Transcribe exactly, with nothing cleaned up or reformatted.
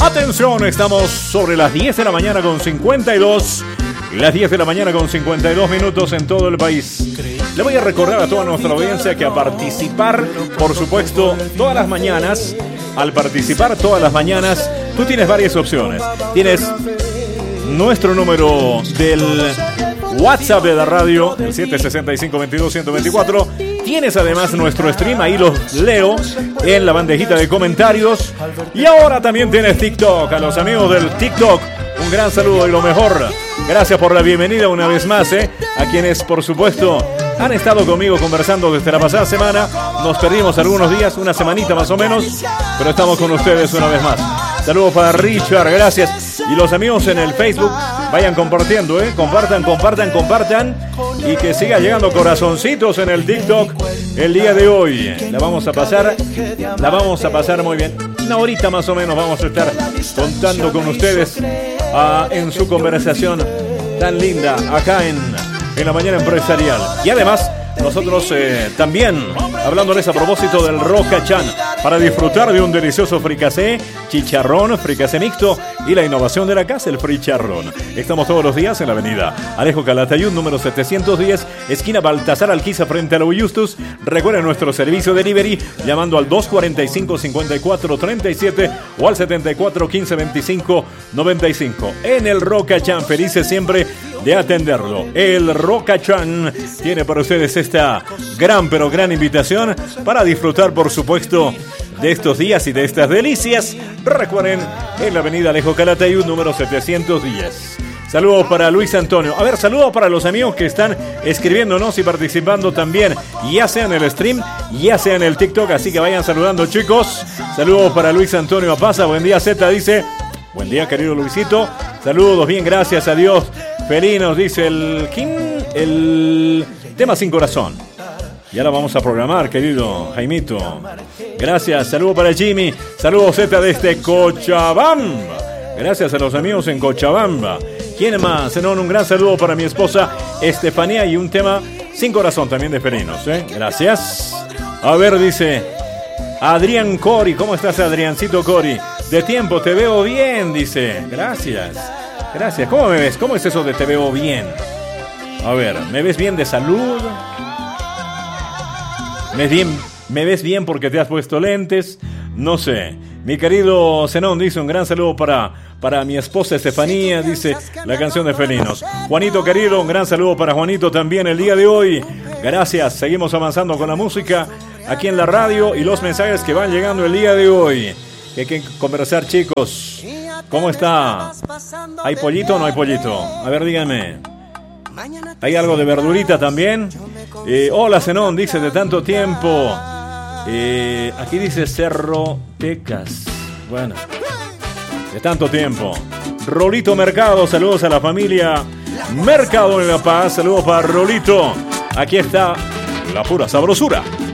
Atención, estamos sobre las diez de la mañana con cincuenta y dos. Las diez de la mañana con cincuenta y dos minutos en todo el país. Le voy a recordar a toda nuestra audiencia que a participar, por supuesto, todas las mañanas, al participar todas las mañanas, tú tienes varias opciones. Tienes nuestro número del WhatsApp de la radio, el siete seis cinco, veintidós, ciento veinticuatro. Tienes además nuestro stream, ahí los leo en la bandejita de comentarios. Y ahora también tienes TikTok. A los amigos del TikTok, un gran saludo y lo mejor. Gracias por la bienvenida una vez más, ¿eh? A quienes, por supuesto, han estado conmigo conversando desde la pasada semana. Nos perdimos algunos días, una semanita más o menos, pero estamos con ustedes una vez más. Saludos para Richard, gracias. Y los amigos en el Facebook, vayan compartiendo, ¿eh? Compartan, compartan, compartan. Y que siga llegando corazoncitos en el TikTok el día de hoy. La vamos a pasar, la vamos a pasar muy bien. Una horita más o menos vamos a estar contando con ustedes uh, en su conversación tan linda acá en, en la mañana empresarial. Y además, nosotros eh, también, hablándoles a propósito del Rocachan, para disfrutar de un delicioso fricasé, chicharrón, fricasé mixto y la innovación de la casa, el fricharrón. Estamos todos los días en la avenida Alejo Calatayud, número setecientos diez, esquina Baltasar Alquiza, frente a la Justus. Recuerden nuestro servicio delivery llamando al dos cuarenta y cinco, cincuenta y cuatro treinta y siete o al setenta y cuatro, quince, veinticinco, noventa y cinco. En el Rocachan, felices siempre de atenderlo. El Rocachan tiene para ustedes esta gran pero gran invitación para disfrutar, por supuesto, de estos días y de estas delicias. Recuerden, en la avenida Alejo Calatayud, número setecientos diez. Saludos para Luis Antonio. A ver, saludos para los amigos que están escribiéndonos y participando también, ya sea en el stream, ya sea en el TikTok, así que vayan saludando, chicos. Saludos para Luis Antonio Apaza. Buen día, Z, dice. Buen día, querido Luisito. Saludos, bien, gracias a Dios. Felinos, dice el Kim, el tema sin corazón. Ya la vamos a programar, querido Jaimito. Gracias, saludos para Jimmy. Saludos, Z, desde Cochabamba. Gracias a los amigos en Cochabamba. ¿Quién más? No, un gran saludo para mi esposa Estefanía y un tema sin corazón también de Felinos, ¿eh? Gracias. A ver, dice Adrián Cori. ¿Cómo estás, Adriancito Cori? De tiempo, te veo bien, dice. Gracias. Gracias. ¿Cómo me ves? ¿Cómo es eso de te veo bien? A ver, ¿me ves bien de salud? ¿Me ves bien, me ves bien porque te has puesto lentes? No sé. Mi querido Zenón dice un gran saludo para, para mi esposa Estefanía, dice la canción de Felinos. Juanito querido, un gran saludo para Juanito también el día de hoy. Gracias, seguimos avanzando con la música aquí en la radio y los mensajes que van llegando el día de hoy. Hay que conversar, chicos. ¿Cómo está? ¿Hay pollito o no hay pollito? A ver, díganme. ¿Hay algo de verdurita también? Eh, hola, Zenón, dice de tanto tiempo. Eh, aquí dice Cerro Tecas. Bueno, de tanto tiempo. Rolito Mercado, saludos a la familia Mercado en La Paz. Saludos para Rolito. Aquí está la pura sabrosura.